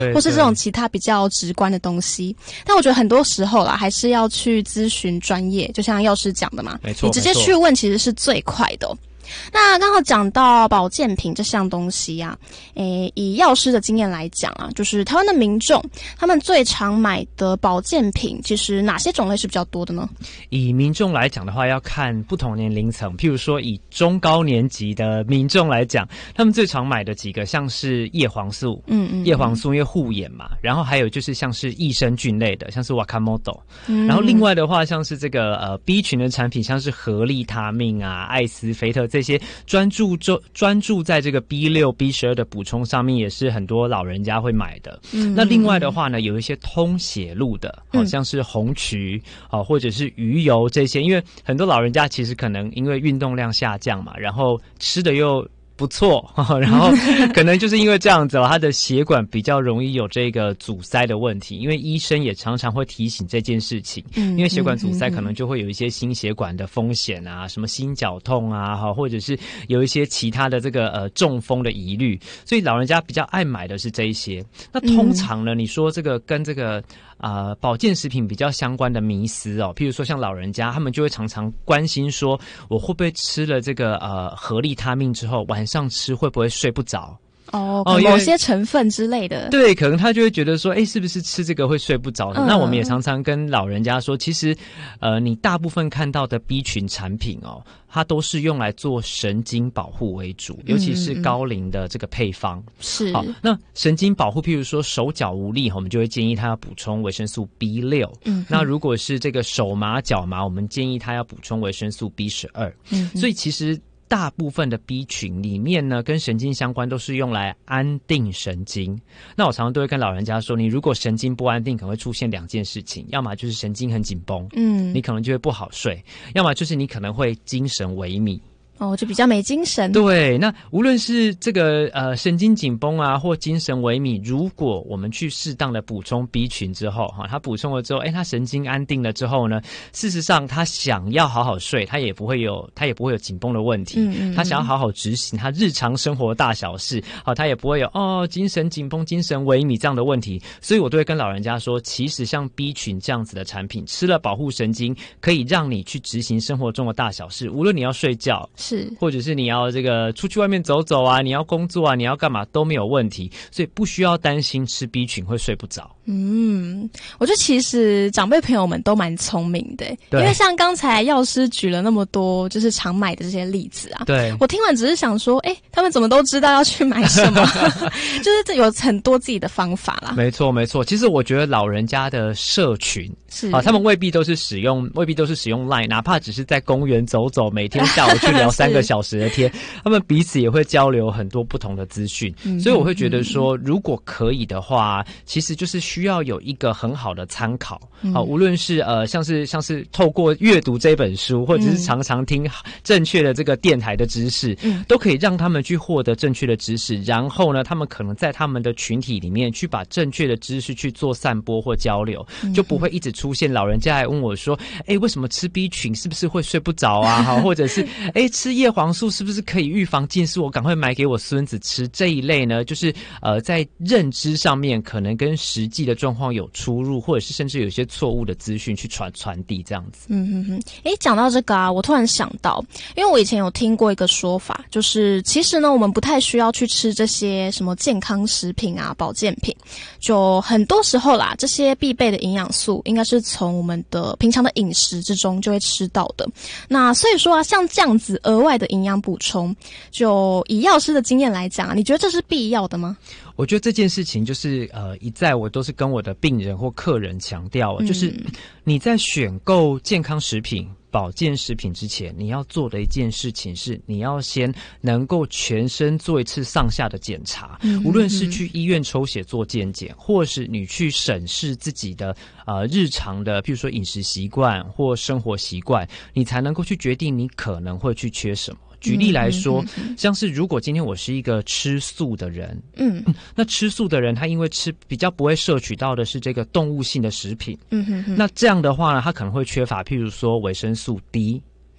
或是这种其他比较直观的东西。但我觉得很多时候啦，还是要去咨询专业，就像药师讲的嘛， 没错， 你直接去问其实是最快的哦。那刚好讲到保健品这项东西啊，以药师的经验来讲啊，就是台湾的民众他们最常买的保健品，其实哪些种类是比较多的呢？ 以民众来讲的话，要看不同年龄层。譬如说，以中高年级的民众来讲，他们最常买的几个像是叶黄素，叶黄素因为护眼嘛，然后还有就是像是益生菌类的，像是 Wakamoto，然后另外的话，像是这个B 群的产品，像是合利他命啊、艾斯菲特这些专注在这个 B6、B12 的补充上面，也是很多老人家会买的。那另外的话呢，有一些通血路的，好像是红曲或者是鱼油这些，因为很多老人家其实可能因为运动量下降嘛，然后吃的又不错，然后可能就是因为这样子他的血管比较容易有这个阻塞的问题，因为医生也常常会提醒这件事情，因为血管阻塞可能就会有一些心血管的风险啊，什么心绞痛啊，或者是有一些其他的这个中风的疑虑，所以老人家比较爱买的是这一些。那通常呢，你说这个跟这个保健食品比较相关的迷思哦，譬如说像老人家，他们就会常常关心说，我会不会吃了这个合利他命之后，晚上吃会不会睡不着？ 某些成分之类的， 对，可能他就会觉得说，是不是吃这个会睡不着的？那我们也常常跟老人家说，其实，你大部分看到的 B 群产品哦，它都是用来做神经保护为主，尤其是高龄的这个配方。 是好，那神经保护，譬如说手脚无力，我们就会建议他要补充维生素 B6。那如果是这个手麻脚麻，我们建议他要补充维生素 B12。所以其实大部分的 B 群里面呢，跟神经相关都是用来安定神经。那我常常都会跟老人家说，你如果神经不安定，可能会出现两件事情，要么就是神经很紧绷，你可能就会不好睡；要么就是你可能会精神萎靡。 就比较没精神。 对，那无论是这个神经紧绷啊，或精神萎靡，如果我们去适当的补充 B 群之后，他补充了之后，他神经安定了之后呢，事实上他想要好好睡，他也不会有紧绷的问题。他想要好好执行他日常生活大小事，他也不会有精神紧绷、精神萎靡这样的问题。所以我都会跟老人家说，其实像 B 群这样子的产品，吃了保护神经，可以让你去执行生活中的大小事，无论你要睡觉。或者是你要这个出去外面走走啊，你要工作啊，你要干嘛都没有问题，所以不需要担心吃 B 群会睡不着。 我觉得其实长辈朋友们都蛮聪明的，因为像刚才药师举了那么多就是常买的这些例子啊， 对， 我听完只是想说，他们怎么都知道要去买什么？就是有很多自己的方法啦。 没错没错，其实我觉得老人家的社群他们未必都是使用 LINE， 哪怕只是在公园走走，每天下午去聊3个小时的天，他们彼此也会交流很多不同的资讯。所以我会觉得说，如果可以的话，其实就是需要有一个很好的参考。无论是像是透过阅读这本书，或者是常常听正确的这个电台的知识，都可以让他们去获得正确的知识，然后呢，他们可能在他们的群体里面去把正确的知识去做散播或交流，就不会一直出现老人家来问我说，为什么吃 B 群是不是会睡不着啊？或者是吃叶黄素是不是可以预防近视？我赶快买给我孙子吃。这一类呢，就是在认知上面可能跟实际的状况有出入，或者是甚至有一些错误的资讯去传递这样子。 讲到这个啊，我突然想到，因为我以前有听过一个说法，就是其实呢，我们不太需要去吃这些什么健康食品啊、保健品，就很多时候啦，这些必备的营养素应该是从我们的平常的饮食之中就会吃到的。那所以说啊，像这样子额外的营养补充，就以药师的经验来讲啊，你觉得这是必要的吗？ 我觉得这件事情就是一再我都是跟我的病人或客人强调，就是你在选购健康食品、保健食品之前，你要做的一件事情是，你要先能够全身做一次上下的检查，无论是去医院抽血做健检，或是你去审视自己的日常的，譬如说饮食习惯或生活习惯，你才能够去决定你可能会去缺什么。举例来说，像是如果今天我是一个吃素的人，那吃素的人他因为吃比较不会摄取到的是这个动物性的食品，那这样的话呢，他可能会缺乏譬如说维生素 D，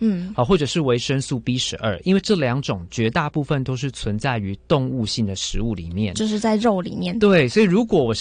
好，或者是维生素 B12，因为这两种绝大部分都是存在于动物性的食物里面， 就是在肉里面。 对，所以如果我